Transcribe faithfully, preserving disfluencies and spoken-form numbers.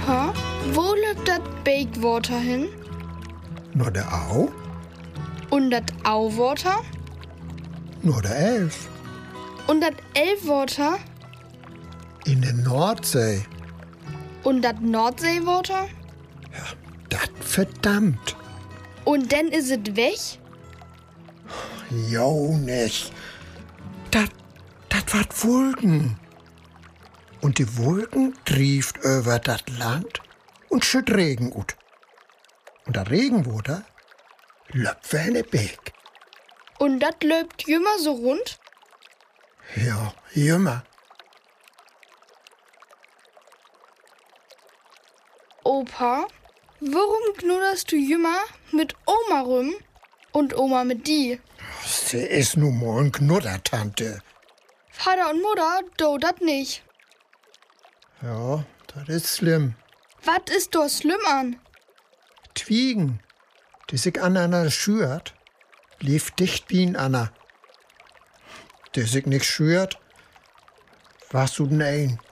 Opa, wo läuft das Bakewater hin? Nur der Au? Und das Auwater? Nur der Elf. Und das Elfwater? In der Nordsee. Und das Nordseewater? Ja, das verdammt. Und dann is es weg? Jo, nicht. Das, das wat Wolken. Und die Wolken trieft über das Land und schütt Regen ut. Und der Regenwater löppt wie eine Beek. Und das läuft jümmer so rund? Ja, jümmer. Opa, warum knudderst du jümmer mit Oma rum und Oma mit die? Sie ist nun mal ein Knuddertante. Vater und Mutter, do dat nicht. Ja, das ist schlimm. Was ist do schlimm an? Twiegen, die sich aneinander schürt, lief dicht wie ein Anna. Die sich nicht schürt, warst du denn ein?